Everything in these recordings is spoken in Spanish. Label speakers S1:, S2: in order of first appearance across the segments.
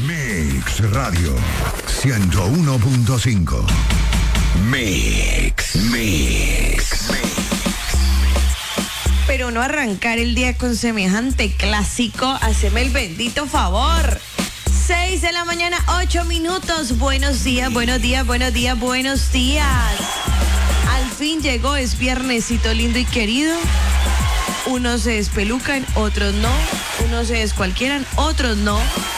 S1: Mix Radio 101.5. Mix.
S2: Pero no arrancar el día con semejante clásico, haceme el bendito favor. 6 de la mañana, 8 minutos. Buenos días. Al fin llegó, es viernesito lindo y querido. Unos se despelucan, otros no. Unos se descualquieran, otros no.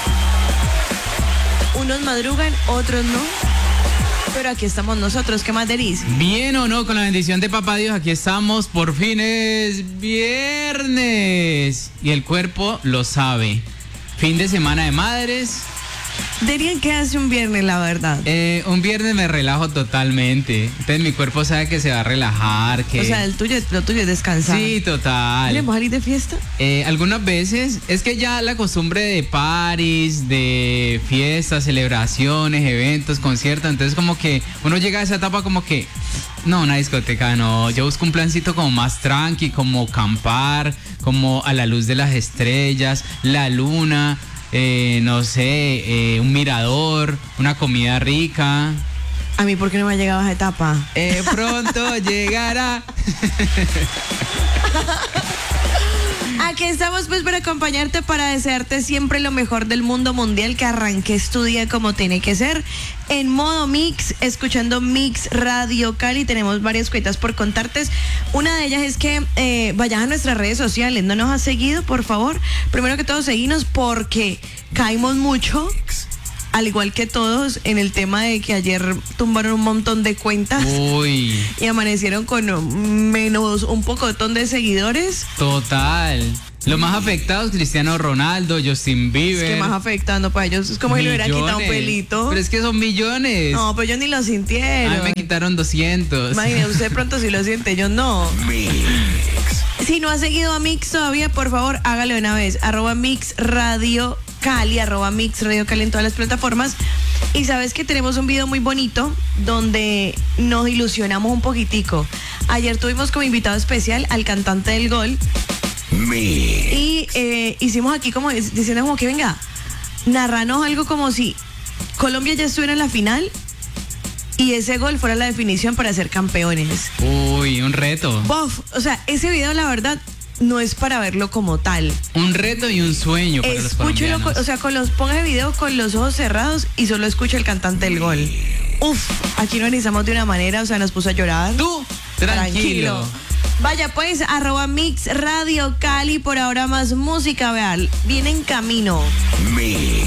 S2: Unos madrugan, otros no. Pero aquí estamos nosotros, ¿qué más Deris?
S3: Bien o no, con la bendición de Papá Dios, aquí estamos, por fin es viernes. Y el cuerpo lo sabe. Fin de semana de madres.
S2: Dirían que hace un viernes, la verdad.
S3: Un viernes me relajo totalmente. Entonces mi cuerpo sabe que se va a relajar. Que...
S2: O sea, lo tuyo es descansar.
S3: Sí, total.
S2: ¿Queremos salir de fiesta?
S3: Algunas veces, es que ya la costumbre de parties, de fiestas, celebraciones, eventos, conciertos, entonces como que uno llega a esa etapa como que, no, una discoteca no, yo busco un plancito como más tranqui, como acampar, como a la luz de las estrellas, la luna, no sé, un mirador, una comida rica.
S2: A mí, ¿por qué no me ha llegado a esa etapa?
S3: Pronto llegará.
S2: Aquí estamos pues para acompañarte, para desearte siempre lo mejor del mundo mundial, que arranques tu día como tiene que ser, en modo mix, escuchando Mix Radio Cali. Tenemos varias cuentas por contarte. Una de ellas es que vayas a nuestras redes sociales. ¿No nos has seguido, por favor? Primero que todo, seguinos porque caímos mucho, al igual que todos, en el tema de que ayer tumbaron un montón de cuentas.
S3: Uy.
S2: Y amanecieron con menos un pocotón de seguidores.
S3: Total. Los más afectados, Cristiano Ronaldo, Justin Bieber.
S2: Es que más afectando para ellos. Es como si le hubieran quitado un pelito.
S3: Pero es que son millones.
S2: No, pero ellos ni lo sintieron.
S3: A mí me quitaron 200.
S2: Imagínate, usted pronto sí lo siente, yo no.
S1: Mix.
S2: Si no ha seguido a Mix todavía, por favor, hágalo una vez. @Mix Radio Cali, @Mix Radio Cali en todas las plataformas. Y sabes que tenemos un video muy bonito donde nos ilusionamos un poquitico. Ayer tuvimos como invitado especial al cantante del gol.
S1: Mix.
S2: Y hicimos aquí como diciendo como que venga, narranos algo como si Colombia ya estuviera en la final y ese gol fuera la definición para ser campeones.
S3: Uy, un reto.
S2: Bof, o sea, ese video la verdad no es para verlo como tal.
S3: Un reto y un sueño para los
S2: Escúchelo,
S3: colombianos.
S2: o sea, ponga el video con los ojos cerrados y solo escucha el cantante del gol. Uf, aquí nos analizamos de una manera, o sea, nos puso a llorar.
S3: Tú, tranquilo.
S2: Vaya pues, @Mix Radio Cali, por ahora más música, vean, viene en camino.
S1: Mix.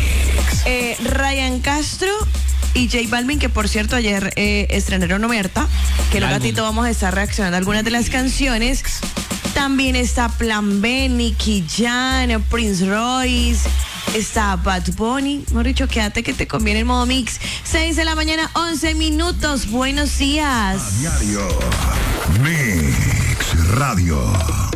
S2: Ryan Castro y J Balvin, que por cierto ayer estrenaron Omerta, que los ratitos vamos a estar reaccionando a algunas de las canciones. También está Plan B, Nicky Jam, Prince Royce, está Bad Bunny. Mejor dicho, quédate que te conviene el modo mix. 6 de la mañana, 11 minutos. Buenos días.
S1: A diario. Mix Radio.